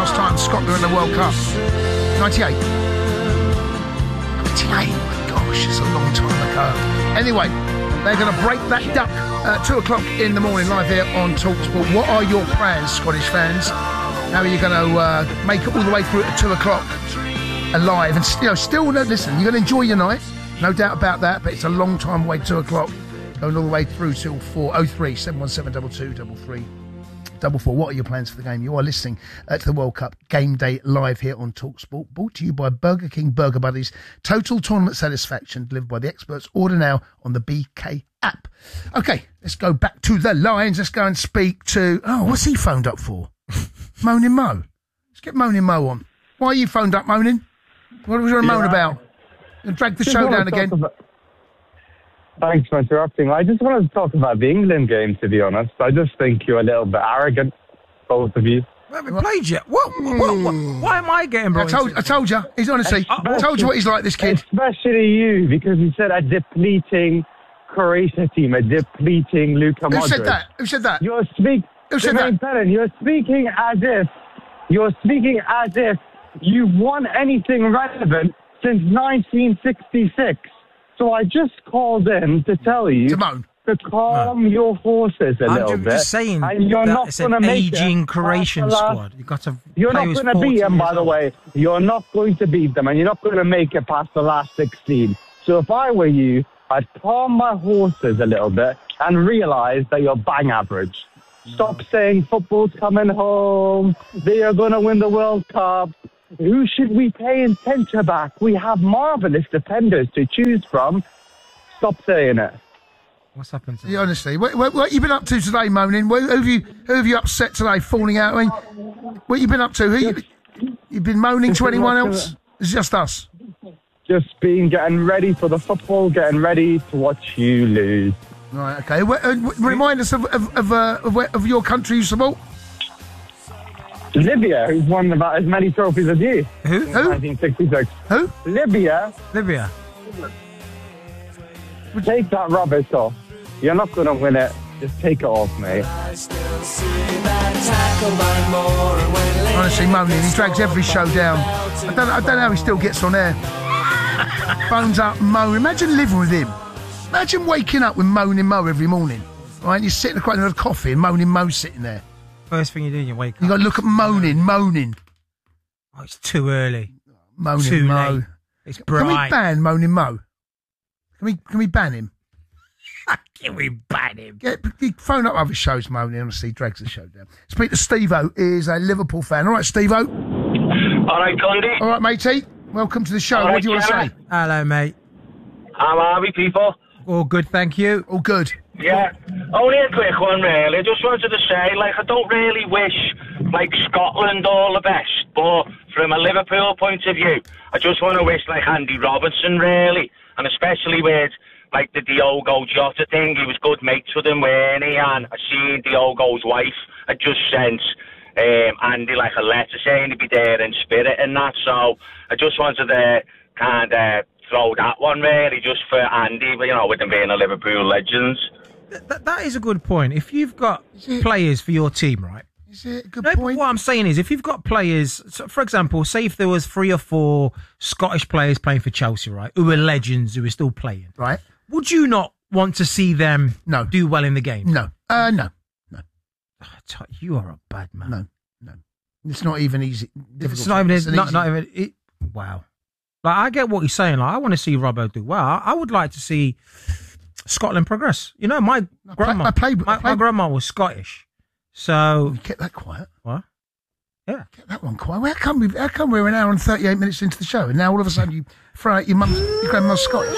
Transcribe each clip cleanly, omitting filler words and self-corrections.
last time Scotland were in the World Cup? 98. 98. My gosh, it's a long time ago. Anyway, they're going to break that duck at 2 o'clock in the morning, live here on TalkSport. What are your plans, Scottish fans? How are you going to make it all the way through at 2 o'clock alive? And still, listen, you're going to enjoy your night, no doubt about that, but it's a long time away, 2 o'clock, going all the way through till 4:03 717 2233 44. What are your plans for the game? You are listening to the World Cup Game Day live here on TalkSport, brought to you by Burger King Burger Buddies. Total tournament satisfaction delivered by the experts. Order now on the BK app. Okay, let's go back to the lines. Let's go and speak to... Oh, what's he phoned up for? Moaning Mo. Let's get Moaning Mo on. Why are you phoned up, Moaning? What was you going to moan about? And drag the show down again. Thanks for interrupting. I just wanted to talk about the England game, to be honest. I just think you're a little bit arrogant, both of you. We haven't played yet. What? Why am I getting brought I told you. He's honestly... I told you what he's like, this kid. Especially you, because you said a depleting Croatia team, a depleting Luka Modric. Who said that? Who said that? You're speaking as if you've won anything relevant since 1966. So I just called in to tell you to calm your horses a little bit. I'm just saying and you're not it's an aging Croatian squad. You're not going to beat them, by the way. You're not going to beat them, and you're not going to make it past the last 16. So if I were you, I'd calm my horses a little bit and realise that you're bang average. Stop saying football's coming home. They are going to win the World Cup. Who should we play in centre-back? We have marvellous defenders to choose from. Stop saying it. What's happened to you? Honestly, what have you been up to today, Moaning? Who have you upset today, falling out? I mean, what have you been up to? You've been moaning to anyone else? It's just us. Just getting ready for the football, getting ready to watch you lose. Right, okay. Remind us of your country you support. Libya, who's won about as many trophies as you. Who? 1966. Who? Libya. Take that rubbish off. You're not going to win it. Just take it off, mate. Honestly, Moaning, he drags every show down. I don't know how he still gets on air. Phones up, Mo. Imagine living with him. Imagine waking up with Moaning Mo every morning. Right, you're sitting across a coffee and Moaning Mo's sitting there. First thing you do, you wake up. You got to look at moaning. Oh, it's too early. Moaning too Mo. Late. It's bright. Can we ban Moaning Mo? Can we ban him? Can we ban him? Phone up other shows, Moaning. Honestly, drags the show down. Speak to Steve-O, is a Liverpool fan. All right, Steve-O. All right, Condi. All right, matey. Welcome to the show. What do you want to say? Hello, mate. How are we, people? All good, thank you. All good. Yeah. Only a quick one, really. I just wanted to say, I don't really wish, Scotland all the best, but from a Liverpool point of view, I just want to wish, Andy Robertson, really, and especially with, the Diogo Jota thing. He was good mates with him, weren't he? And I seen Diogo's wife had just sent Andy, a letter saying he'd be there in spirit and that, so I just wanted to kind of throw that one, really, just for Andy, with him being a Liverpool legend. That is a good point. If you've got players for your team, right? Is it a good point? What I'm saying is, if you've got players, so for example, say if there was 3 or 4 Scottish players playing for Chelsea, right, who are legends, who are still playing, right? Would you not want to see them do well in the game? No. No. You are a bad man. No. It's not even easy. It's not even. Wow. I get what you're saying. I want to see Robbo do well. I would like to see Scotland progress. My grandma was Scottish, so you kept that quiet. What? Yeah, kept that one quiet. How come we're an hour and 38 minutes into the show, and now all of a sudden you throw out your grandma's Scottish?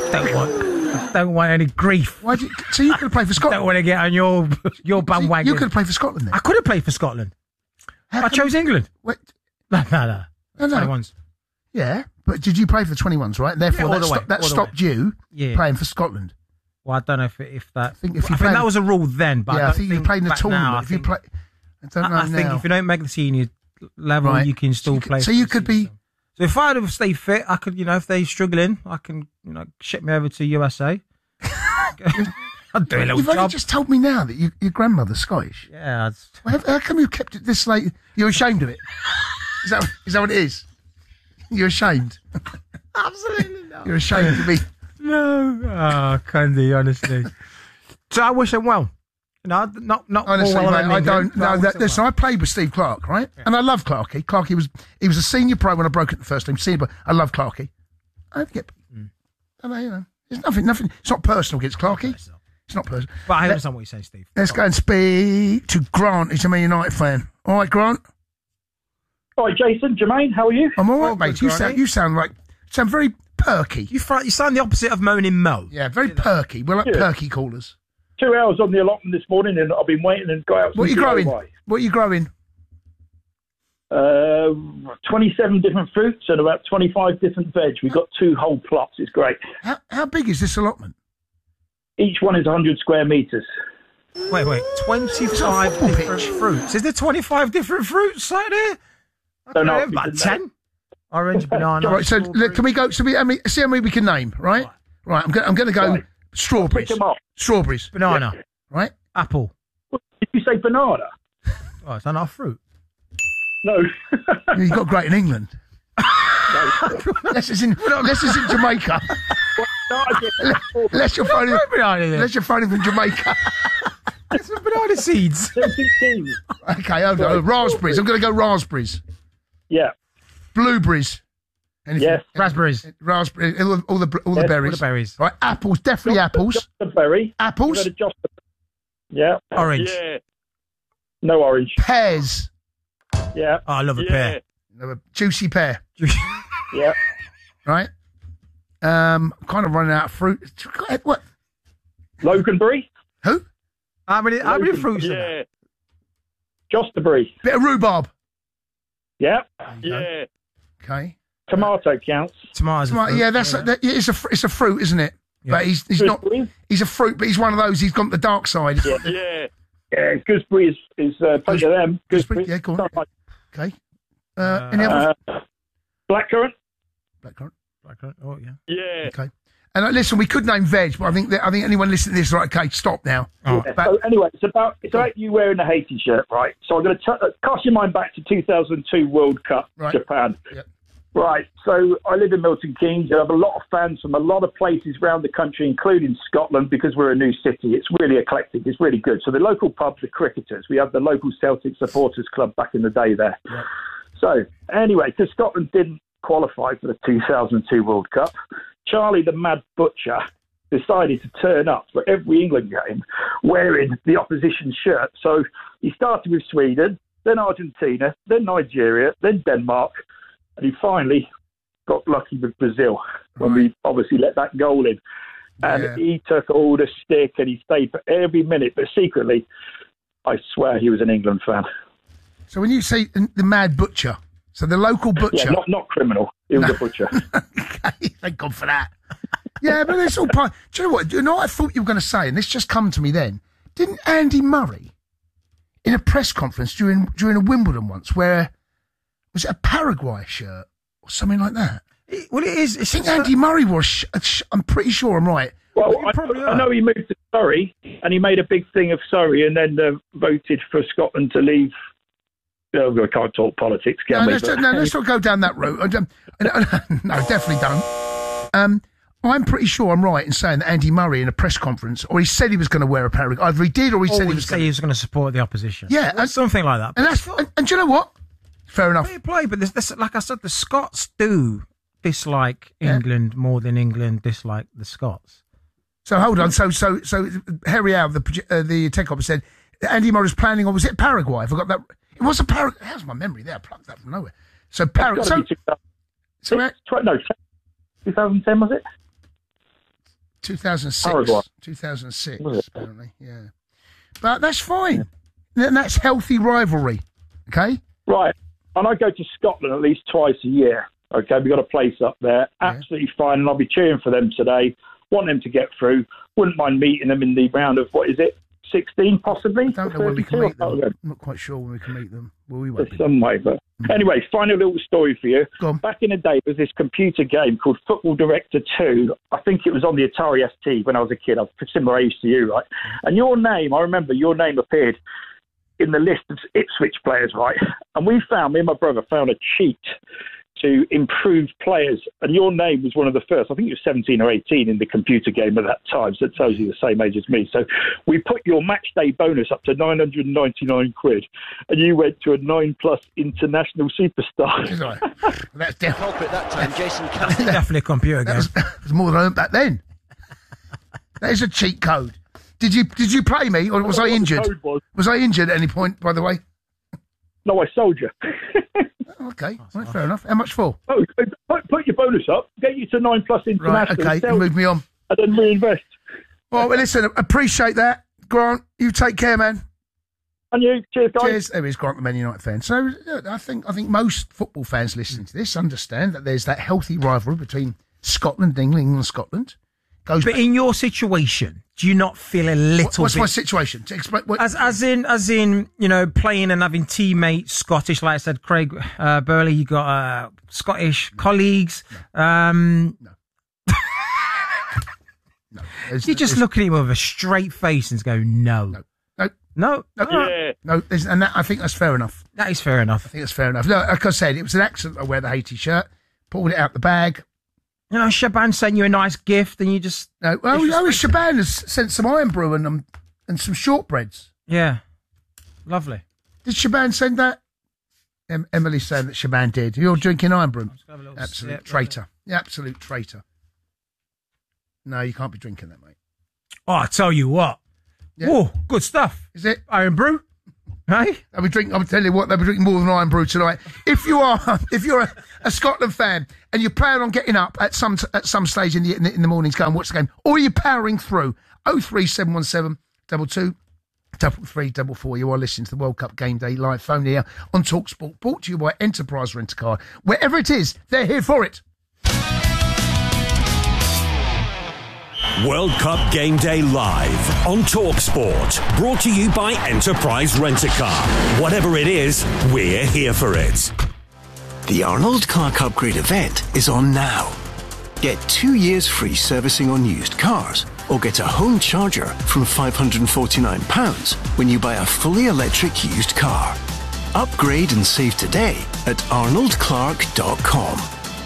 I don't want any grief. So you could have played for Scotland. I don't want to get on your bandwagon. You could have played for Scotland then. I could have played for Scotland. I chose England. Wait. No. 21s. Yeah, but did you play for the 21s, right? Therefore, that stopped you playing for Scotland. Well, I don't know if that... I think that was a rule then, but I think you played in the tournament. I think if you don't make the senior level, you can still play. So you could be... So if I would stay fit, I could, if they're struggling, I can, ship me over to USA. I'll do a little You've job. only just told me now that your grandmother's Scottish. Yeah. How come you kept it this late? You're ashamed of it? Is that what it is? You're ashamed? Absolutely not. You're ashamed to be... No. Oh, Candy, honestly. So I wish him well. No, not honestly, more well mate, I don't. No, listen, well. I played with Steve Clarke, right? Yeah. And I love Clarkey. Clarkey was a senior pro when I broke it the first time. Senior, but I love Clarkey. I don't get. I know, you know, there's nothing. It's not personal against Clarkey. It's not personal. But I understand what you're saying, Steve. Let's go and speak to Grant. He's a Man United fan. All right, Grant. All right, Jason, Jermaine, how are you? I'm all right, mate. You sound very perky. You sound the opposite of moaning Mo. Yeah, very perky. We're like perky callers. 2 hours on the allotment this morning, and I've been waiting and got out. What are you growing? What are you growing? 27 different fruits and about 25 different veg. We've got 2 whole plots. It's great. How big is this allotment? Each one is 100 square metres. Wait. 25 different fruits. Is there 25 different fruits out there? About 10. Orange, banana. Right, so can we go? See how many we can name, right? Right, I'm going to go. Right. Strawberries. Strawberries. Banana. Yeah. Right? Apple. Did you say banana? Oh, is that not a fruit? No. You got great in England. Unless it's in Jamaica. Unless you're phoning from Jamaica. It's some banana seeds. Okay, raspberries. I'm going to go raspberries. Yeah. Blueberries. Anything? Yes. Raspberries. Raspberries. All the berries. All the berries. Right. Apples. Definitely apples. Just a berry. Apples. Yeah. Orange. Yeah. No orange. Pears. Yeah. Oh, I love a pear. A juicy pear. Yeah. Right. Kind of running out of fruit. What? Loganberry. Who? How many fruits? Yeah. Josterberry. Bit of rhubarb. Yeah. Yeah. Okay. Tomato counts. Tomatoes. Yeah, it's a fruit, isn't it? Yeah. But he's not. He's a fruit, but he's one of those. He's gone the dark side. Yeah. Yeah. Gooseberry is plenty of them. Gooseberry. Yeah, go on. Okay. Any other? Blackcurrant. Blackcurrant. Oh yeah. Yeah. Okay. And listen, we could name veg, but I think anyone listening to this, right? Okay, stop now. Oh. Yeah. So anyway, it's about you wearing the Haiti shirt, right? So I'm going to cast your mind back to 2002 World Cup, Japan. Yep. Right. So I live in Milton Keynes. I have a lot of fans from a lot of places around the country, including Scotland, because we're a new city. It's really eclectic. It's really good. So the local pubs are cricketers. We have the local Celtic Supporters Club back in the day there. Yep. So anyway, because Scotland didn't qualify for the 2002 World Cup, Charlie the Mad Butcher decided to turn up for every England game wearing the opposition shirt. So he started with Sweden, then Argentina, then Nigeria, then Denmark, and he finally got lucky with Brazil when we obviously let that goal in. And he took all the stick and he stayed for every minute. But secretly, I swear he was an England fan. So when you say the Mad Butcher, so the local butcher... Yeah, not criminal. He was a butcher. Okay, thank God for that. Yeah, but it's all part... Do you know what? You know what I thought you were going to say? And this just come to me then. Didn't Andy Murray, in a press conference during a Wimbledon once, wear... Was it a Paraguay shirt or something like that? Well, it is. I think Andy Murray wore I'm pretty sure I'm right. Well, I know he moved to Surrey and he made a big thing of Surrey and then voted for Scotland to leave. Oh, I can't talk politics, can we? Let's not go down that route. No, definitely don't. I'm pretty sure I'm right in saying that Andy Murray in a press conference, or he said he was going to wear a Paraguay. Either he did or he said he was going to support the opposition. Yeah. And something like that. And do you know what? Fair enough. Fair play, but this, like I said, the Scots do dislike England more than England dislike the Scots. So hold on. So Harry Howe, the tech operator, said Andy Murray's planning, or was it Paraguay? I forgot that. It was a Paraguay. How's my memory there? I plucked that from nowhere. So Paraguay. No, 2010 was it? 2006. Paraguay. 2006, apparently. Yeah, but that's fine. Yeah. That's healthy rivalry. Okay. Right. And I go to Scotland at least twice a year. Okay, we've got a place up there. Absolutely fine. And I'll be cheering for them today. Want them to get through. Wouldn't mind meeting them in the round of, 16 possibly? I don't know when we can meet them. I'm not quite sure when we can meet them. Well, we won't. Some way, but Anyway, final little story for you. Back in the day, there was this computer game called Football Director 2. I think it was on the Atari ST when I was a kid. I was similar age to you, right? And your name, I remember your name appeared in the list of Ipswich players, right? And me and my brother found a cheat to improve players. And your name was one of the first. I think you were 17 or 18 in the computer game at that time. So it tells you the same age as me. So we put your match day bonus up to 999 quid. And you went to a 9+ international superstar. That's culprit that time, Jason That's definitely a computer game. That was more than I earned back then. That is a cheat code. Did you play me, or was I injured? Was I injured at any point, by the way? No, I sold you. Okay, well, fair enough. How much for? Oh, put your bonus up, get you to 9+ international. Right, okay, move me on. And then reinvest. Well, listen, appreciate that. Grant, you take care, man. And you, cheers, guys. Cheers. There is Grant, the Man United fan. So I think most football fans listening to this understand that there's that healthy rivalry between Scotland, England and Scotland. But in your situation, do you not feel a little What's bit... my situation? To explain, as in, you know, playing and having teammates, Scottish, like I said, Craig Burley, you got Scottish colleagues. No. You just look at him with a straight face and go, no. No. No, and I think that's fair enough. That is fair enough. I think that's fair enough. No, like I said, it was an accident. I wear the Haiti shirt, pulled it out the bag. You know, Shaban sent you a nice gift and you just... No, Shaban has sent some iron brew and some shortbreads. Yeah. Lovely. Did Shaban send that? Emily's saying that Shaban did. You're drinking iron brew. Absolute traitor. Yeah, absolute traitor. No, you can't be drinking that, mate. Oh, I tell you what. Yeah. Oh, good stuff. Is it? Iron brew? Hey? I'm telling you what, they'll be drinking more than iron brew tonight. If you're a Scotland fan and you plan on getting up at some stage in the mornings, go and watch the game, or you're powering through 03717 22 3344. You are listening to the World Cup Game Day live phone here on TalkSport, brought to you by Enterprise Rent-A-Car. Wherever it is, they're here for it. World Cup Game Day live on TalkSport, brought to you by Enterprise Rent-A-Car. Whatever it is, we're here for it. The Arnold Clark Upgrade event is on now. Get 2 years free servicing on used cars, or get a home charger from £549 when you buy a fully electric used car. Upgrade and save today at arnoldclark.com.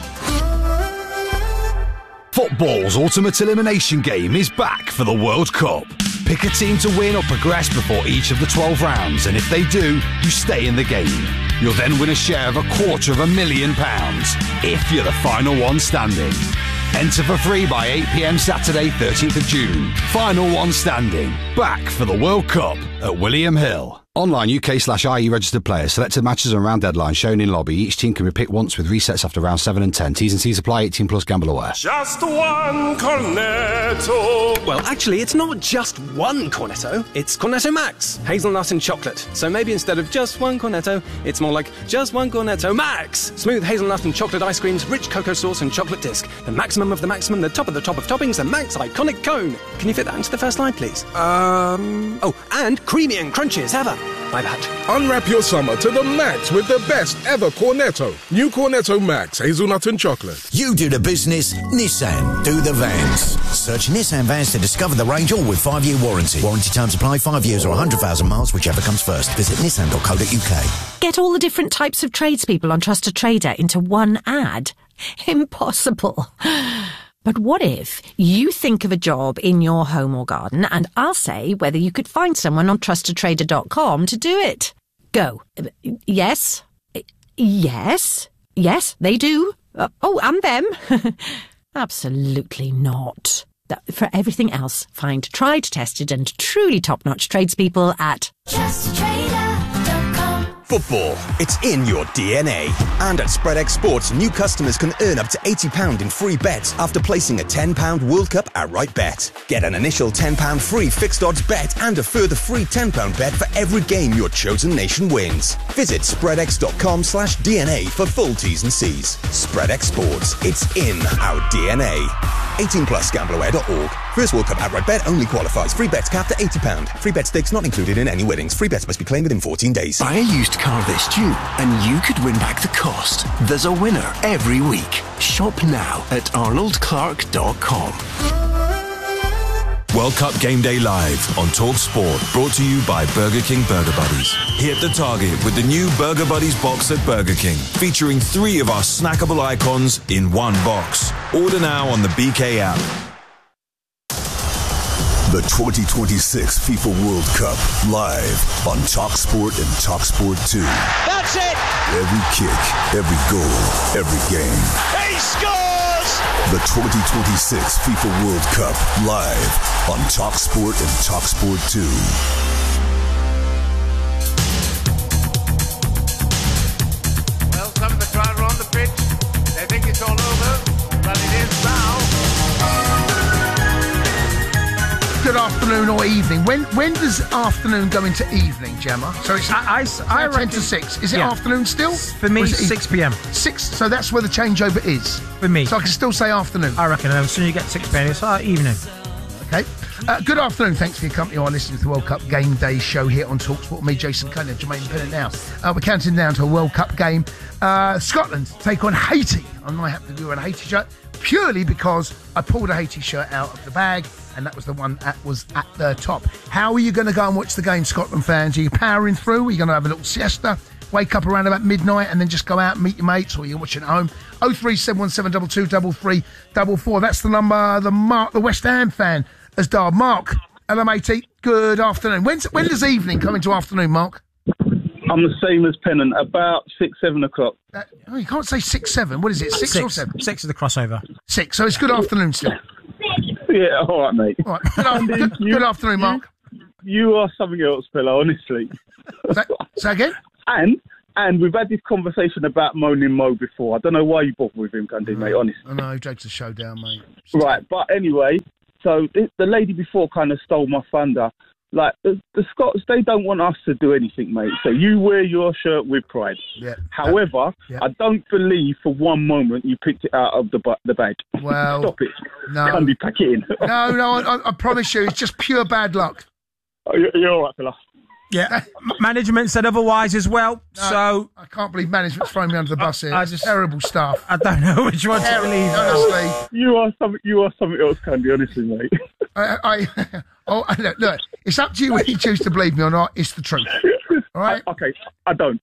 Football's ultimate elimination game is back for the World Cup. Pick a team to win or progress before each of the 12 rounds, and if they do, you stay in the game. You'll then win a share of £250,000 if you're the final one standing. Enter for free by 8 p.m. Saturday, 13th of June. Final one standing. Back for the World Cup at William Hill. Online UK/IE registered players. Selected matches and round deadline shown in lobby. Each team can be picked once with resets after round 7 and 10. T's and C's apply. 18 plus. Gamble aware. Just one Cornetto. Well, actually, it's not just one Cornetto. It's Cornetto Max, hazelnut and chocolate. So maybe instead of just one Cornetto, it's more like just one Cornetto Max. Smooth hazelnut and chocolate ice creams, rich cocoa sauce and chocolate disc. The maximum of the maximum, the top of the top of toppings, the Max iconic cone. Can you fit that into the first line, please? Oh, and creamy and crunchy as ever. My bad. Unwrap your summer to the max with the best ever Cornetto. New Cornetto Max, hazelnut and chocolate. You do the business, Nissan do the vans. Search Nissan Vans to discover the range, all with 5-year warranty. Warranty terms apply, 5 years or 100,000 miles, whichever comes first. Visit nissan.co.uk. Get all the different types of tradespeople on Trusted Trader into one ad. Impossible. But what if you think of a job in your home or garden and I'll say whether you could find someone on trustedtrader.com to do it? Go. Yes. Yes. Yes, they do. And them. Absolutely not. For everything else, find tried, tested and truly top-notch tradespeople at trustedtrader.com. Football, it's in your DNA. And at SpreadX Sports, new customers can earn up to £80 in free bets after placing a £10 World Cup outright bet. Get an initial £10 free fixed odds bet and a further free £10 bet for every game your chosen nation wins. Visit spreadx.com/DNA for full T's and C's. SpreadX Sports, it's in our DNA. 18 plus gambleaware.org. First World Cup outright bet only qualifies. Free bets capped at £80. Free bet stakes not included in any winnings. Free bets must be claimed within 14 days. Buy a used car this June and you could win back the cost. There's a winner every week. Shop now at arnoldclark.com. World Cup Game Day Live on Talk Sport, brought to you by Burger King Burger Buddies. Hit the target with the new Burger Buddies box at Burger King, featuring 3 of our snackable icons in one box. Order now on the BK app. The 2026 FIFA World Cup live on Talk Sport and Talk Sport 2. That's it! Every kick, every goal, every game. He scores! The 2026 FIFA World Cup live on Talk Sport and Talk Sport 2. Well, some of the crowd are on the pitch. They think it's all over, but it is now. Good afternoon or evening. When does afternoon go into evening, Gemma? So it's I 10 reckon, to 6. Is it yeah. afternoon still? For me, 6 p.m. 6. So that's where the changeover is. For me. So I can still say afternoon. I reckon as soon as you get 6 p.m, it's evening. Okay. Good afternoon. Thanks for your company. You are listening to the World Cup Game Day show here on TalkSport. Me, Jason Cunningham, Jermaine Pennant now. We're counting down to a World Cup game. Scotland take on Haiti. I might have to do a Haiti shirt purely because I pulled a Haiti shirt out of the bag and that was the one that was at the top. How are you going to go and watch the game, Scotland fans? Are you powering through? Are you going to have a little siesta? Wake up around about midnight and then just go out and meet your mates, or you're watching at home? 03717223344. That's the number the Mark, the West Ham fan, has dialed. Mark, hello matey, good afternoon. When does evening come into afternoon, Mark? I'm the same as Pennant, about 6-7 o'clock. You can't say 6-7. What is it, 6 or 7? 6 is the crossover. 6, so it's good afternoon still. Yeah, all right, mate. All right. Good afternoon, Mark. You are something else, fella, honestly. Say again? And we've had this conversation about Moaning Mo before. I don't know why you bother with him, Gundy, mate, honestly. I know, Jake's a showdown, mate. Right, but anyway, so the lady before kind of stole my thunder. Like, the Scots, they don't want us to do anything, mate. So you wear your shirt with pride. Yeah. However, I don't believe for one moment you picked it out of the bag. Well, stop it. No. Candy, pack it in. No, I promise you, it's just pure bad luck. Oh, you're all right, fella. Yeah, management said otherwise as well. No, so I can't believe management's throwing me under the bus here. Terrible stuff. I don't know which one to believe. Honestly, you are something else, Candy. Honestly, mate. Look, it's up to you whether you choose to believe me or not. It's the truth. All right. Okay, I don't.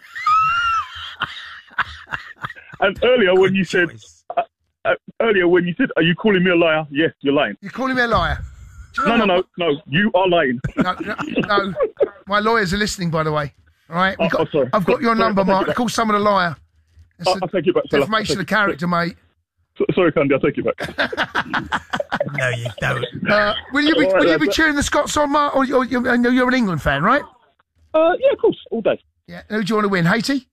And earlier when you said, "Are you calling me a liar?" Yes, you're lying. You're calling me a liar. No, you are lying. No, my lawyers are listening, by the way. All right, sorry. I've got your number, Mark. Call someone a liar. I'll take it back. Defamation of character, mate. Sorry, Candy, I'll take it back. No, you don't. Will you be cheering the Scots on, Mark? Or you're an England fan, right? Yeah, of course, all day. Yeah. Who do you want to win, Haiti?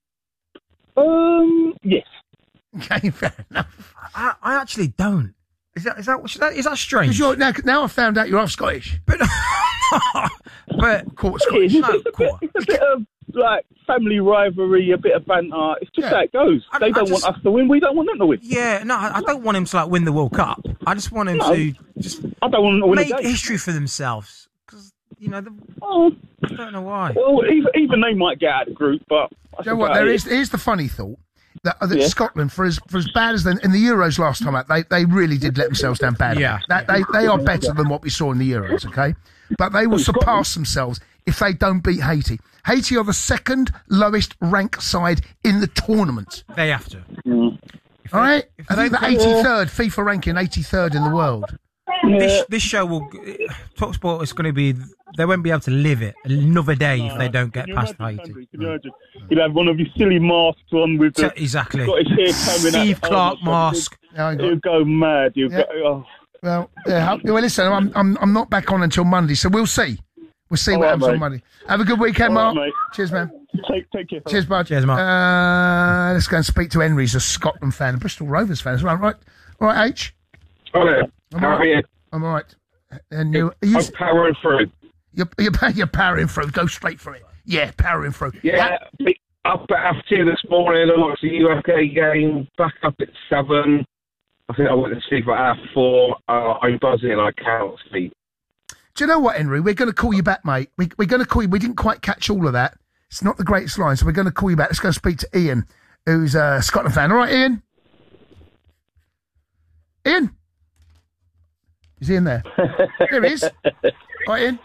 Yes. Okay, fair enough. I actually don't. Is that strange? Because now I've found out you're half Scottish. But quarter Scottish. It's a bit of like family rivalry, a bit of banter. It's just how it goes. They don't want us to win. We don't want them to win. Yeah, no, I don't want him to win the World Cup. I just want him to just. I don't want them to win make history for themselves. Because I don't know why. Well, even they might get out of the group, but you know what? Here's the funny thought. That Scotland, for as bad as in the Euros last time out, they really did let themselves down badly. Yeah. They are better than what we saw in the Euros, okay? But they will surpass themselves if they don't beat Haiti. Haiti are the second lowest ranked side in the tournament. They have to. All right? I think the 83rd FIFA ranking, 83rd in the world. This show TalkSport is going to be. They won't be able to live it another day if they don't get past Haiti. You'll have one of your silly masks on with the exactly Scottish hair coming Steve Clark mask. You'll go mad. Well, listen, I'm not back on until Monday, so we'll see. We'll see what happens on Monday. Have a good weekend, Mark. Right, cheers, man. Take care. Cheers, bud. Cheers, Mark. Let's go and speak to Henry. He's a Scotland fan, a Bristol Rovers fan as well, right? All right, H? Hello. How are you? I'm all right. And I'm powering through. You're powering through. Go straight for it. Yeah, powering through. Yeah, up at half 2 this morning. I watched the UK game. Back up at 7. I think I went to sleep about 4. I'm buzzing and I can't sleep. Do you know what, Henry? We're going to call you back, mate. We're going to call you. We didn't quite catch all of that. It's not the greatest line, so we're going to call you back. Let's go speak to Ian, who's a Scotland fan. All right, Ian? Ian? Is Ian there? There he is. All right, Ian?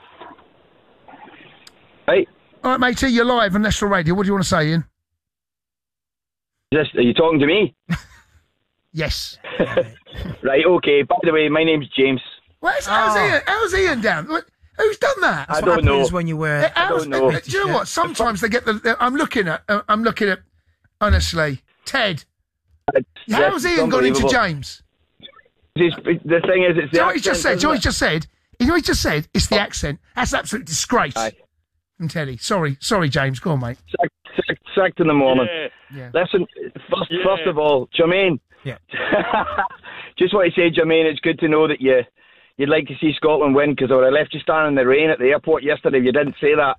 Hey. All right, matey, you're live on National Radio. What do you want to say, Ian? Are you talking to me? Yes. Right, okay. By the way, my name's James. How's Ian down? Who's done that? I don't know. When you were, I don't know. Do you know what? Sometimes they get I'm looking at. Honestly, Ted. How's Ian gone into James? The thing is, it's the accent. He just said. You know what he just said? You know what he just said? It's the accent. That's an absolute disgrace. Aye. From Teddy. Sorry, James. Go on, mate. Sacked in the morning. Yeah. Listen, first of all, Jermaine. Yeah. Just want to say, Jermaine, it's good to know that you'd like to see Scotland win, because I would have left you standing in the rain at the airport yesterday if you didn't say that.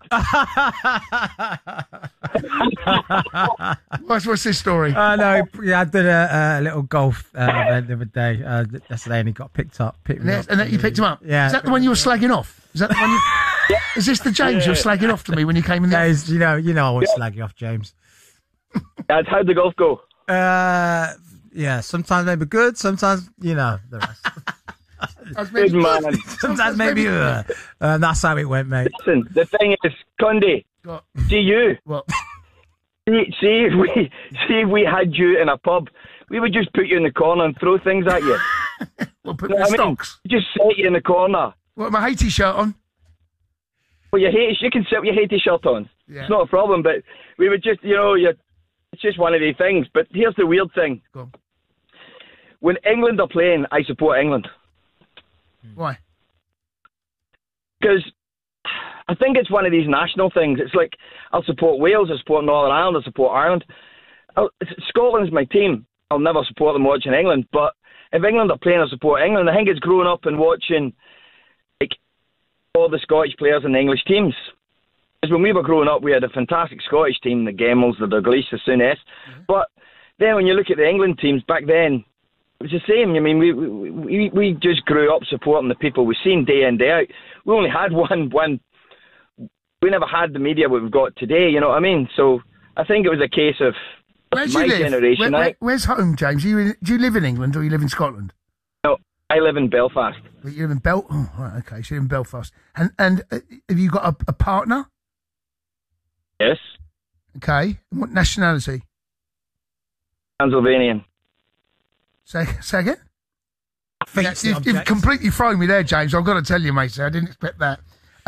What's this story? No, I did a little golf event the other day, yesterday, and he got picked up. And then you picked him up? Yeah. Is that the one you were slagging off? Is that the one you... Is this the James you were slagging off to me when you came in there? You know I won't slag you off, James. How'd the golf go? Yeah, sometimes maybe good, sometimes, the rest. Good man. Sometimes maybe, that's how it went, mate. Listen, the thing is, Conde, see you. What? See if we had you in a pub, we would just put you in the corner and throw things at you. We'll put the stocks. Just set you in the corner. What, my Haiti shirt on? Well, you can sit with your Haiti shirt on. Yeah. It's not a problem, but we would just, it's just one of these things. But here's the weird thing. Go on. When England are playing, I support England. Why? Because I think it's one of these national things. It's like, I'll support Wales, I support Northern Ireland, I support Ireland. Scotland's my team. I'll never support them watching England, but if England are playing, I support England. I think it's growing up and watching all the Scottish players in the English teams. Because when we were growing up, we had a fantastic Scottish team, the Gemmels, the Dalglish, the Souness. Mm-hmm. But then when you look at the England teams back then, it was the same. I mean, we just grew up supporting the people we've seen day in, day out. We only had one. We never had the media we've got today, you know what I mean? So I think it was a case of my generation. Where's home, James? Do you live in England or you live in Scotland? No, I live in Belfast. But you live in Oh, right, okay. So you're in Belfast. And have you got a partner? Yes. Okay. And what nationality? Transylvanian. Say again? You've completely thrown me there, James. I've got to tell you, mate, sir, I didn't expect that.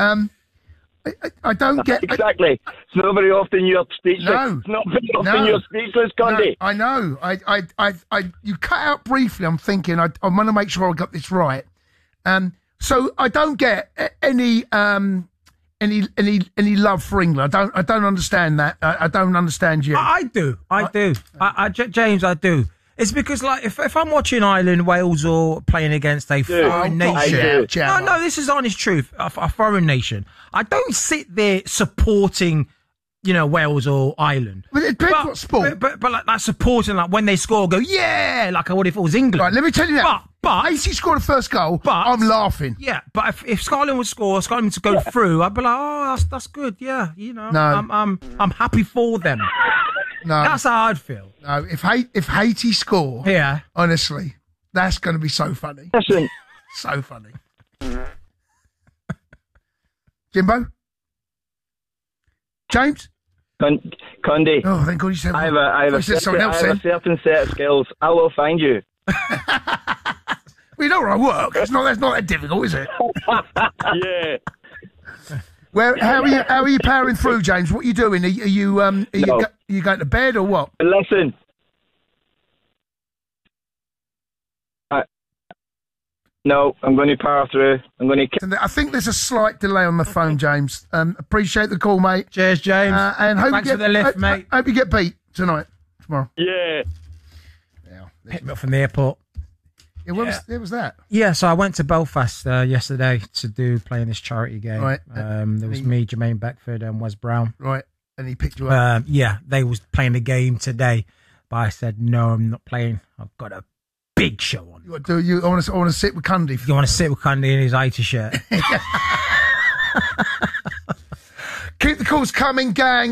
I don't get... Exactly. It's not very often you're speechless. No. It's not very often you're speechless, Conde. No, I know. You cut out briefly. I'm thinking, I want to make sure I got this right. So I don't get any love for England. I don't understand that. I don't understand you. I do. James, I do. It's because, like, if I'm watching Ireland, Wales, or playing against a foreign nation... No, this is honest truth. A foreign nation. I don't sit there supporting, Wales or Ireland. But it depends what sport. But like supporting, like, when they score, go, yeah, like I would if it was England. Right, let me tell you that. But Haiti scored the first goal, I'm laughing. Yeah, but if Scotland would score, Scotland to go through, I'd be like, oh, that's good, yeah, No. I'm happy for them. No, that's how I'd feel. No, if Haiti score, yeah, honestly, that's going to be so funny. Listen, so funny. Jimbo, James, Conde. Oh, thank God you said. I have a certain set of skills. I will find you. We know where I work. That's not that difficult, is it? Yeah. How are you powering through, James? What are you doing? Are you going to bed or what? Listen. No, I'm going to power through. I think there's a slight delay on the phone, James. Appreciate the call, mate. Cheers, James. And thanks for the lift, mate. Hope you get beat tomorrow. Yeah. Pick me up from the airport. Yeah, where was that? Yeah, so I went to Belfast yesterday to play in this charity game. Right. There was me, Jermaine Beckford, and Wes Brown. Right. And he picked you up. Yeah, they was playing the game today, but I said no, I'm not playing. I've got a big show on. I want to sit with Cundy. You want to sit with Cundy in his 80 shirt? Keep the calls coming, gang.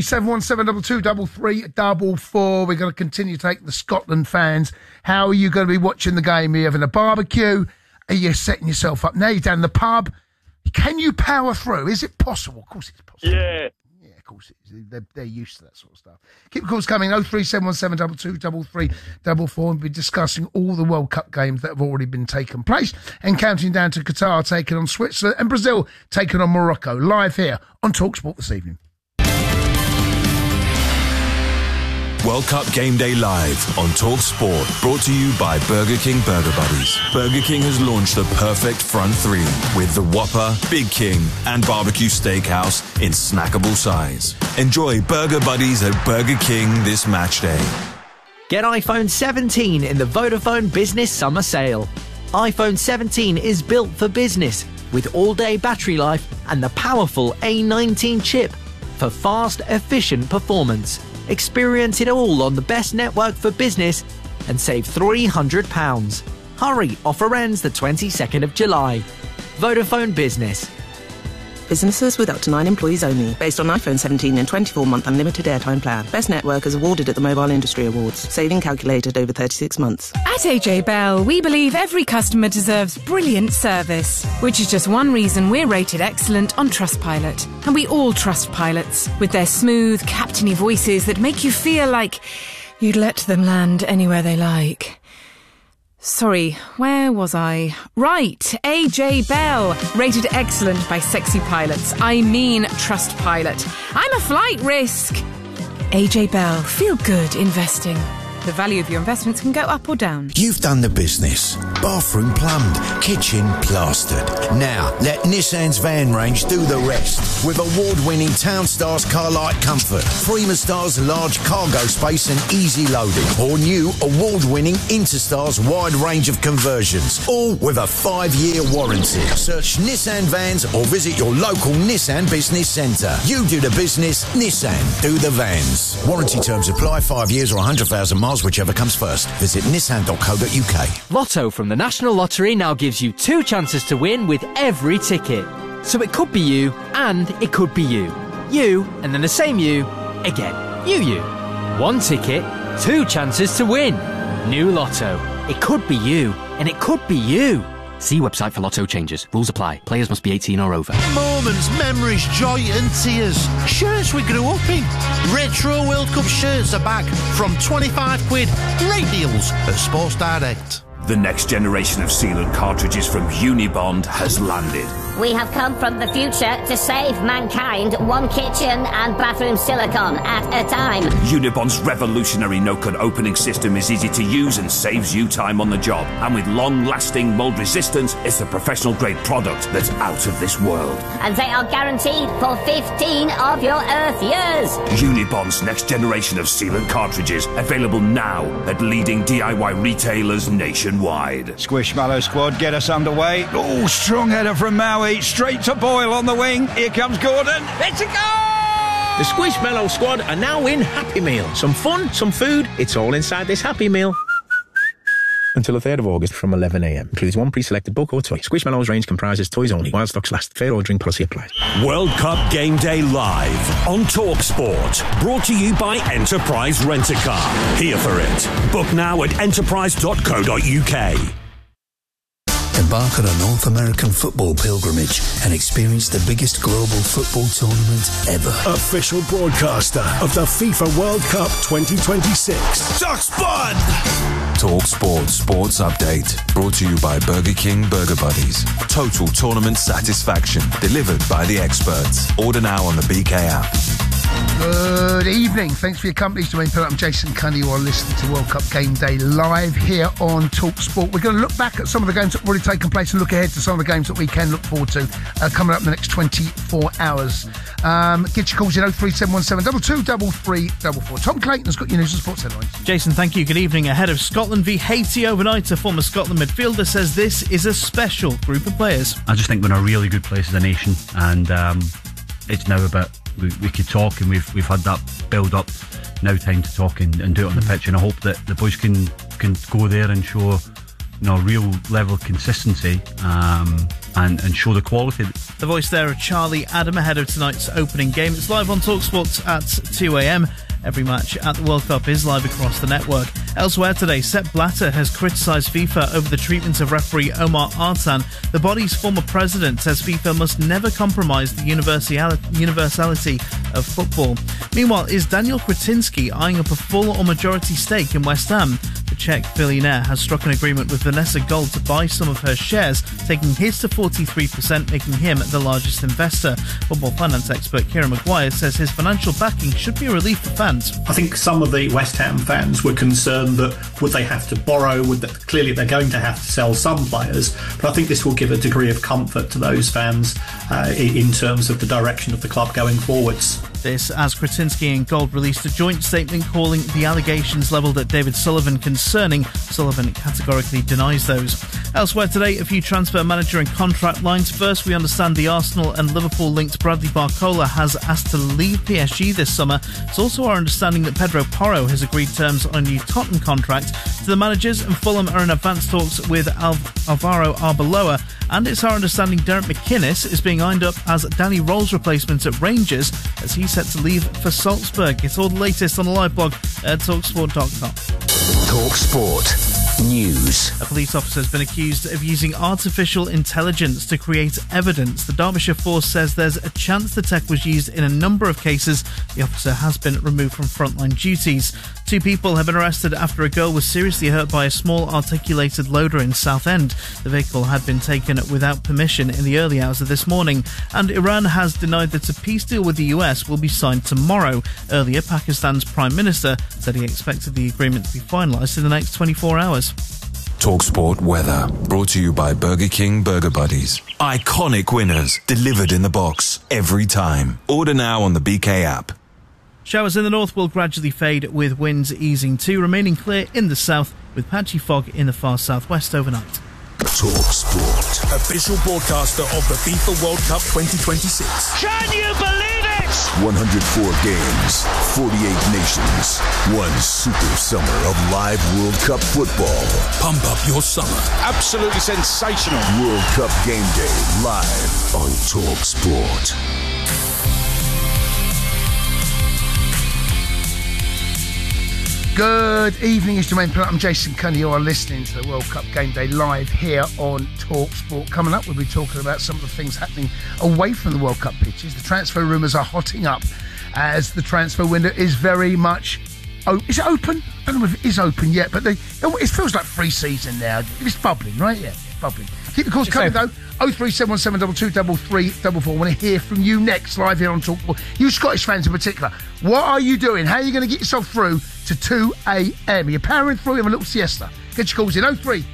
03717223344. We're going to continue taking the Scotland fans. How are you going to be watching the game? Are you having a barbecue? Are you setting yourself up? Now you're down the pub. Can you power through? Is it possible? Of course it's possible. Yeah. Yeah, of course it is. They're used to that sort of stuff. Keep the calls coming. 03717223344. We'll be discussing all the World Cup games that have already been taken place and counting down to Qatar taking on Switzerland and Brazil taking on Morocco. Live here on TalkSport this evening. World Cup Game Day Live on Talk Sport, brought to you by Burger King Burger Buddies. Burger King has launched the perfect front three with the Whopper, Big King and Barbecue Steakhouse in snackable size. Enjoy Burger Buddies at Burger King this match day. Get iPhone 17 in the Vodafone Business Summer Sale. iPhone 17 is built for business with all-day battery life and the powerful A19 chip for fast, efficient performance. Experience it all on the best network for business and save £300. Hurry, offer ends the 22nd of July. Vodafone Business. Businesses with up to 9 employees only. Based on iPhone 17 and 24-month unlimited airtime plan. Best network is awarded at the Mobile Industry Awards. Saving calculated over 36 months. At AJ Bell, we believe every customer deserves brilliant service, which is just one reason we're rated excellent on Trustpilot. And we all trust pilots, with their smooth, captainy voices that make you feel like you'd let them land anywhere they like. Sorry, where was I? Right, AJ Bell, rated excellent by sexy pilots. I mean Trustpilot. I'm a flight risk. AJ Bell, feel good investing. The value of your investments can go up or down. You've done the business. Bathroom plumbed, kitchen plastered. Now, let Nissan's van range do the rest. With award-winning Townstars Car-Light Comfort, Freemastar's large cargo space and easy loading, or new award-winning Interstars wide range of conversions, all with a 5-year warranty. Search Nissan Vans or visit your local Nissan Business Centre. You do the business, Nissan do the vans. Warranty terms apply, 5 years or 100,000 miles. Whichever comes first. Visit nissan.co.uk. Lotto from the National Lottery now gives you 2 chances to win with every ticket. So it could be you, and it could be you. You, and then the same you, again. You. 1 ticket, 2 chances to win. New Lotto. It could be you, and it could be you. See website for Lotto changes. Rules apply. Players must be 18 or over. Moments, memories, joy and tears. Shirts we grew up in. Retro World Cup shirts are back from 25 quid. Great deals at Sports Direct. The next generation of sealant cartridges from Unibond has landed. We have come from the future to save mankind one kitchen and bathroom silicone at a time. Unibond's revolutionary no-cut opening system is easy to use and saves you time on the job. And with long-lasting mold resistance, it's a professional-grade product that's out of this world. And they are guaranteed for 15 of your Earth years. Unibond's next generation of sealant cartridges, available now at leading DIY retailers nationwide. Squishmallow squad, get us underway. Oh, strong header from Maui. Straight to Boyle on the wing. Here comes Gordon. It's a goal! The Squishmallow squad are now in Happy Meal. Some fun, some food. It's all inside this Happy Meal. Until the 3rd of August from 11 a.m. Includes 1 pre-selected book or toy. Squishmallows range comprises toys only. While stocks last. Fair ordering policy applies. World Cup Game Day Live on TalkSport. Brought to you by Enterprise Rent-A-Car. Here for it. Book now at enterprise.co.uk. Embark on a North American football pilgrimage and experience the biggest global football tournament ever. Official broadcaster of the FIFA World Cup 2026. TalkSport! TalkSport Sports Update. Brought to you by Burger King Burger Buddies. Total tournament satisfaction. Delivered by the experts. Order now on the BK app. Good evening. Thanks for your company. I'm Jason Cundy. You are listening to World Cup Game Day Live here on TalkSport. We're going to look back at some of the games that have already taken place and look ahead to some of the games that we can look forward to coming up in the next 24 hours. Get your calls in 03717 223344. Tom Clayton's got your news and sports headlines. Jason, thank you. Good evening. Ahead of Scotland v Haiti overnight, a former Scotland midfielder says this is a special group of players. I just think we're in a really good place as a nation, and it's now about we could talk, and we've had that build up. Now time to talk and do it on the pitch, and I hope that the boys can can go there and show, real level of consistency and show the quality. The voice there of Charlie Adam ahead of tonight's opening game. It's live on TalkSport at 2 a.m. Every match at the World Cup is live across the network. Elsewhere today, Sepp Blatter has criticised FIFA over the treatment of referee Omar Artan. The body's former president says FIFA must never compromise the universality of football. Meanwhile, is Daniel Kretinsky eyeing up a full or majority stake in West Ham? The Czech billionaire has struck an agreement with Vanessa Gold to buy some of her shares, taking his to 43%, making him the largest investor. Football finance expert Kieran Maguire says his financial backing should be a relief for fans. I think some of the West Ham fans were concerned that would they have to borrow, clearly they're going to have to sell some players, but I think this will give a degree of comfort to those fans in terms of the direction of the club going forwards. This as Kretinsky and Gold released a joint statement calling the allegations levelled at David Sullivan concerning. Sullivan categorically denies those. Elsewhere today, a few transfer manager and contract lines. First, we understand the Arsenal and Liverpool-linked Bradley Barcola has asked to leave PSG this summer. It's also our understanding that Pedro Porro has agreed terms on a new Tottenham contract. To the managers, and Fulham are in advanced talks with Alvaro Arbeloa. And it's our understanding Derek McInnes is being lined up as Danny Roll's replacement at Rangers as he's set to leave for Salzburg. It's all the latest on the live blog at TalkSport.com. TalkSport News. A police officer has been accused of using artificial intelligence to create evidence. The Derbyshire Force says there's a chance the tech was used in a number of cases. The officer has been removed from frontline duties. 2 people have been arrested after a girl was seriously hurt by a small articulated loader in Southend. The vehicle had been taken without permission in the early hours of this morning. And Iran has denied that a peace deal with the US will be signed tomorrow. Earlier, Pakistan's Prime Minister said he expected the agreement to be finalised in the next 24 hours. TalkSport weather, brought to you by Burger King Burger Buddies. Iconic winners, delivered in the box, every time. Order now on the BK app. Showers in the north will gradually fade, with winds easing too, remaining clear in the south, with patchy fog in the far southwest overnight. TalkSport, official broadcaster of the FIFA World Cup 2026. Can you believe it? 104 games, 48 nations, one super summer of live World Cup football. Pump up your summer. Absolutely sensational. World Cup Game Day live on TalkSport. Good evening, it's Jermaine Pennant. I'm Jason Cunny. You are listening to the World Cup Game Day live here on TalkSport. Coming up, we'll be talking about some of the things happening away from the World Cup pitches. The transfer rumours are hotting up as the transfer window is very much... is it open? I don't know if it is open yet, but it feels like pre-season now. It's bubbling, right? Yeah, it's bubbling. Keep the calls coming, though. 03717223344. I want to hear from you next, live here on TalkSport. You Scottish fans in particular. What are you doing? How are you going to get yourself through to 2 a.m? You're powering through, you have a little siesta. Get your calls in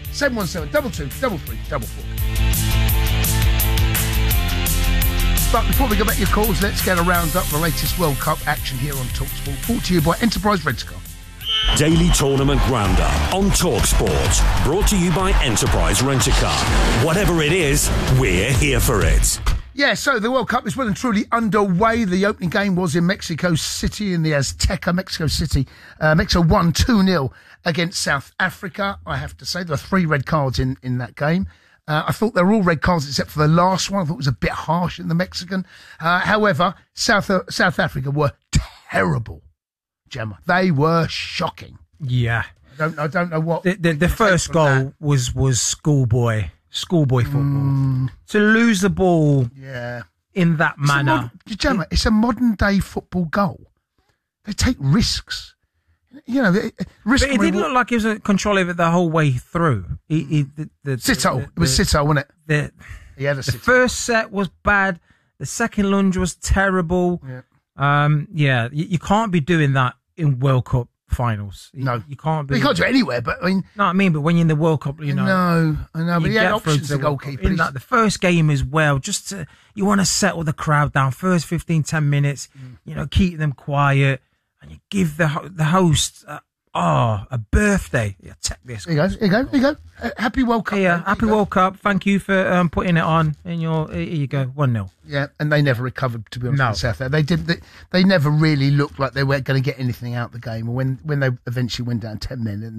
03717223444. But before we go back to your calls, let's get a round up the latest World Cup action here on TalkSport. Brought to you by Enterprise Rent-A-Car. Daily Tournament Roundup on TalkSport. Brought to you by Enterprise Rent-A-Car. Whatever it is, we're here for it. Yeah, so the World Cup is well and truly underway. The opening game was in Mexico City, in the Azteca, Mexico City. Mexico won 2-0 against South Africa. I have to say, there were 3 red cards in that game. I thought they were all red cards except for the last one. I thought it was a bit harsh in the Mexican. However, South Africa were terrible, Gemma. They were shocking. Yeah. I don't know what... The first goal was schoolboy football. To lose the ball in that manner. Gemma, it's a modern-day football goal. They take risks. You know, but it didn't look like he was in control of it the whole way through. Sito. It was Sito, wasn't it? He had a Sito. The first set was bad. The second lunge was terrible. Yeah. You can't be doing that in World Cup finals. No. You can't be. You can't do it anywhere, but I mean... No, I mean, but when you're in the World Cup, you know... No, I know, but he had options, the goalkeeper. In that, the first game as well, just to, you want to settle the crowd down. First 15, 10 minutes, you know, keep them quiet. And you give the host a birthday. Yeah, take this. Here you go. Happy World Cup. Yeah, happy World Cup. Thank you for putting it on. In your, here you go, 1-0. Yeah, and they never recovered, to be honest. No. South Africa. They didn't. They never really looked like they were going to get anything out of the game. When they eventually went down 10 men, and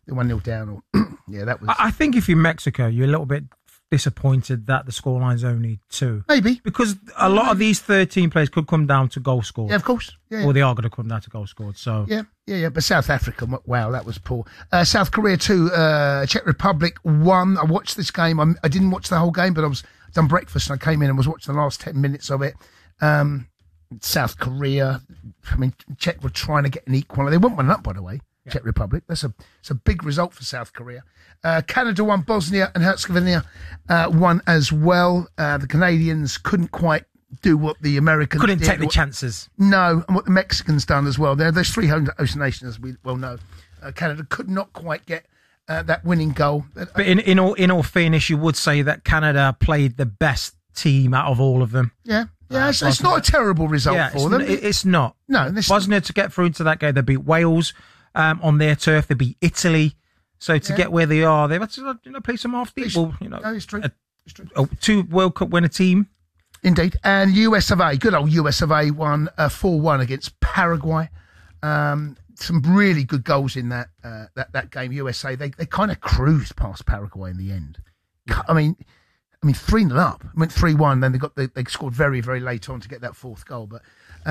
they're 1-0 down. Or yeah, that was. I think if you're Mexico, you're a little bit disappointed that the scoreline's only 2. Maybe. Because a lot of these 13 players could come down to goal scored. Yeah, of course. Yeah. Or they are going to come down to goal scored. So Yeah. But South Africa, wow, that was poor. South Korea 2, Czech Republic 1. I watched this game. I didn't watch the whole game, but I was done breakfast and I came in and was watching the last 10 minutes of it. South Korea, I mean, Czech were trying to get an equal. They went 1-up, by the way. Czech Republic. It's a big result for South Korea. Canada won, Bosnia and Herzegovina won as well. The Canadians couldn't quite do what the Americans couldn't did. Take the chances. No, and what the Mexicans done as well. There's 3 host nations, as we well know. Canada could not quite get that winning goal. But in all fairness, you would say that Canada played the best team out of all of them. Yeah. Yeah, it's not a terrible result for them. It's not. No, Bosnia to get through into that game, they beat Wales. On their turf, they beat Italy. So to get where they are, they've had to play some half deep. Well, it's true. 2 World Cup winner team. Indeed. And US of A, good old US of A won 4-1 against Paraguay. Some really good goals in that game. USA, they kind of cruised past Paraguay in the end. Yeah. I mean 3-0 up. I went 3-1, then they scored very, very late on to get that 4th goal. But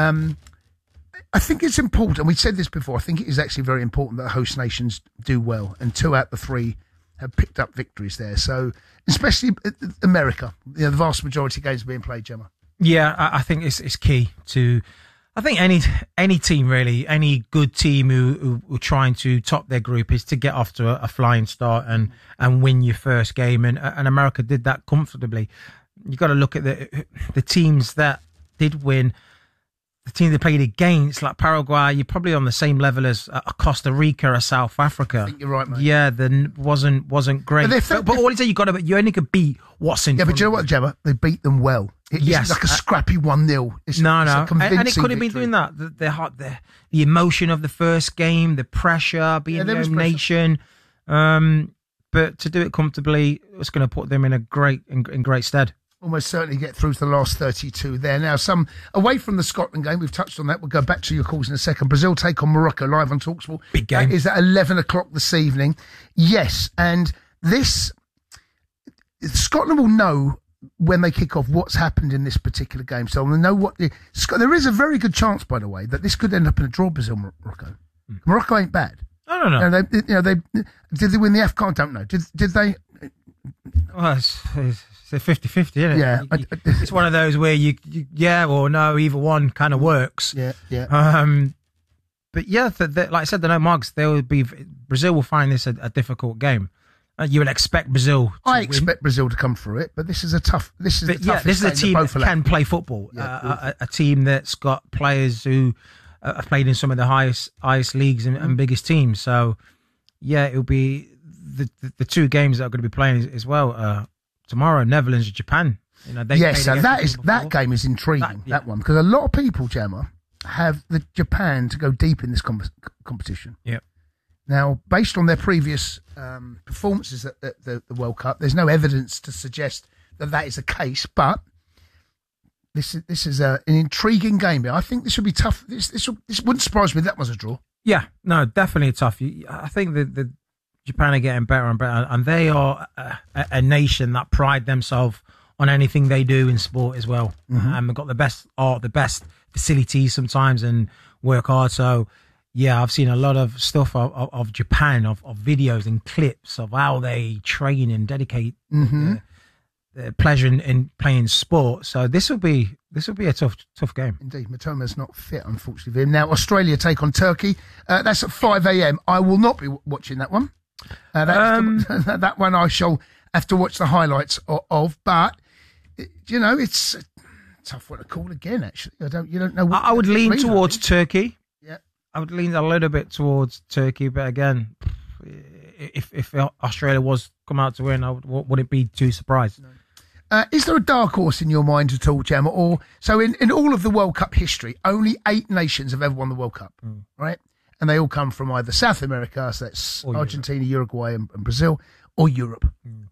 I think it's important. We said this before. I think it is actually very important that host nations do well, and 2 out of the 3 have picked up victories there. So, especially America, the vast majority of games are being played, Gemma. Yeah, I think it's key to. I think any team really, any good team who are trying to top their group is to get off to a flying start and win your first game, and America did that comfortably. You got to look at the teams that did win. The team they played against, like Paraguay, you're probably on the same level as Costa Rica or South Africa. I think you're right, mate. Yeah, then wasn't great. But all you say, you only could beat what's in. Yeah, but you know what, Gemma? They beat them well. It's like a scrappy 1-0. It's and it could have been doing that. The emotion of the first game, the pressure, being the home nation. But to do it comfortably, it's going to put them in great stead. Almost certainly get through to the last 32 there. Now, some away from the Scotland game, we've touched on that. We'll go back to your calls in a second. Brazil take on Morocco live on TalkSport. Big game. That is at 11 o'clock this evening. Yes, and Scotland will know when they kick off what's happened in this particular game. So they'll know there is a very good chance, by the way, that this could end up in a draw, Brazil-Morocco. Morocco ain't bad. No. Did they win the AFCON? I don't know. Did they? Well, it's 50-50, isn't it? Yeah. It's one of those where you yeah or no, either one kind of works. Yeah. But yeah, like I said, the no mugs. Brazil will find this a difficult game. You would expect Brazil. I expect Brazil to come through it, but this is a tough. This is a team that can play football. A team that's got players who have played in some of the highest leagues and biggest teams. So yeah, it'll be the 2 games that are going to be playing as well. Tomorrow, Netherlands and Japan. That game is intriguing. That one, because a lot of people, Gemma, have the Japan to go deep in this competition. Yeah. Now, based on their previous performances at the World Cup, there's no evidence to suggest that is the case. But this is an intriguing game. I think this would be tough. This wouldn't surprise me if that was a draw. Yeah, no, definitely tough. I think the Japan are getting better and better, and they are a nation that pride themselves on anything they do in sport as well. Mm-hmm. They've got the best art, the best facilities sometimes, and work hard. So, yeah, I've seen a lot of stuff of Japan, of videos and clips of how they train and dedicate their pleasure in playing sport. So this will be a tough game. Indeed, Matoma's not fit, unfortunately, for him. Now, Australia take on Turkey. That's at 5 a.m. I will not be watching that one. That one I shall have to watch the highlights of, but it's a tough one to call again. Actually, you don't know. I would lean towards Turkey. Yeah, I would lean a little bit towards Turkey, but again, if Australia was come out to win, I wouldn't be too surprised. No. Is there a dark horse in your mind at all, Gemma? Or so in all of the World Cup history, only 8 nations have ever won the World Cup, right? And they all come from either South America, so that's Argentina, Uruguay, and Brazil, or Europe.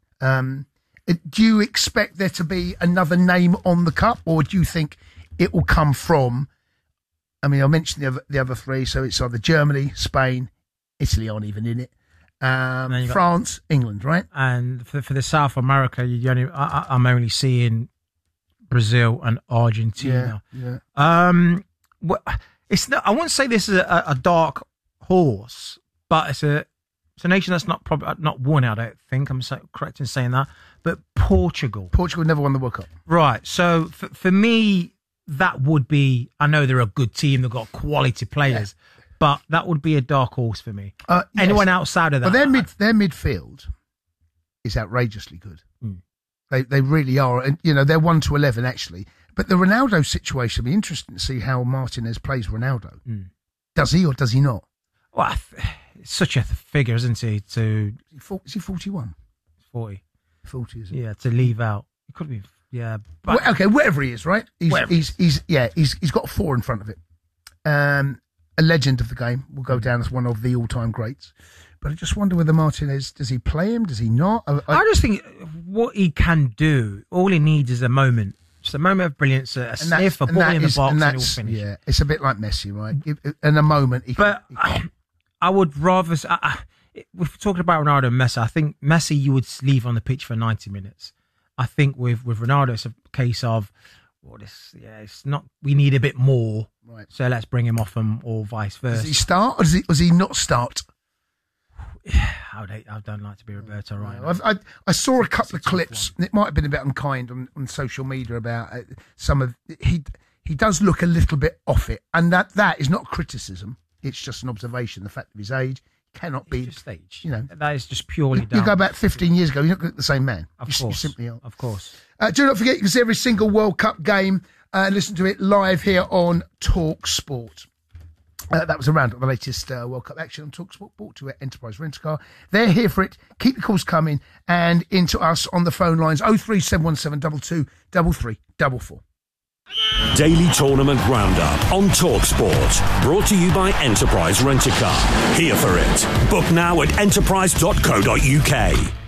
Do you expect there to be another name on the cup, or do you think it will come from? I mean, I mentioned the other 3, so it's either Germany, Spain, Italy aren't even in it, France, England, right? And for the South America, I'm only seeing Brazil and Argentina. Yeah. It's not, I wouldn't say this is a dark horse, but it's a nation that's not won. I don't think I'm correct in saying that. But Portugal never won the World Cup. Right. So for me, that would be. I know they're a good team. They've got quality players, but that would be a dark horse for me. Anyone outside of that, but their midfield is outrageously good. They really are, and they're 1-11 actually. But the Ronaldo situation will be interesting to see how Martinez plays Ronaldo. Does he or does he not? Well, it's such a figure, isn't he? Is he 41? 40. 40, is it? Yeah, to leave out. It could be, yeah. But, okay, whatever he is, right? He's got 4 in front of it. A legend of the game, will go down as one of the all-time greats. But I just wonder whether Martinez, does he play him? Does he not? I just think what he can do, all he needs is a moment. Just a moment of brilliance, a sniff, a ball in the box, and he'll finish. Yeah, it's a bit like Messi, right? In a moment, I would rather. If we're talking about Ronaldo and Messi, I think Messi you would leave on the pitch for 90 minutes. I think with Ronaldo, it's a case of, it's not. We need a bit more, right? So let's bring him off him, or vice versa. Does he start, or does he not start? I don't like to be Roberto right now. I saw a couple of clips, and it might have been a bit unkind on social media about some of. He does look a little bit off it, and that is not criticism. It's just an observation. The fact of his age cannot be just age. That is just purely. You go back 15 years ago, you're not the same man. Of course, you simply aren't. Of course. Do not forget, you can see every single World Cup game and listen to it live here on Talk Sport. That was a round of the latest World Cup action on TalkSport, brought to Enterprise Rent-A-Car. They're here for it. Keep the calls coming and into us on the phone lines 03717 22 3344. Daily Tournament Roundup on TalkSport. Brought to you by Enterprise Rent-A-Car. Here for it. Book now at enterprise.co.uk.